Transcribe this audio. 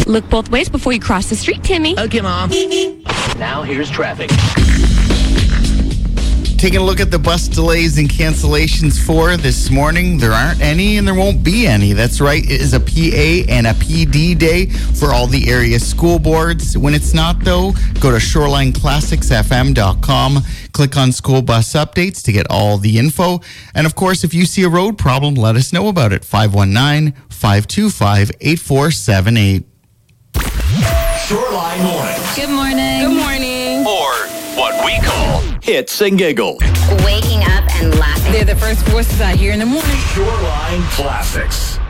Look both ways before you cross the street, Timmy. Okay, Mom. Now here's traffic. Taking a look at the bus delays and cancellations for this morning. There aren't any and there won't be any. That's right. It is a PA and a PD day for all the area school boards. When it's not, though, go to shorelineclassicsfm.com. Click on school bus updates to get all the info. And of course, if you see a road problem, let us know about it. 519-525-8478. Shoreline Morning. Good morning. Good morning. Or what we call hits and giggles. Waking up and laughing. They're the first voices I hear in the morning. Shoreline Classics.